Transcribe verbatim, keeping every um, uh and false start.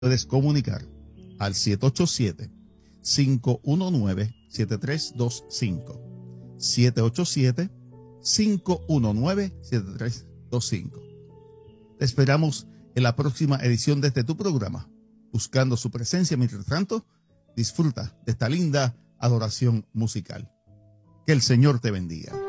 puedes comunicar al siete ocho siete, cinco uno nueve, siete tres dos cinco. siete ocho siete, cinco uno nueve, siete tres dos cinco. Te esperamos en la próxima edición de este tu programa, Buscando su presencia. Mientras tanto, disfruta de esta linda adoración musical. Que el Señor te bendiga.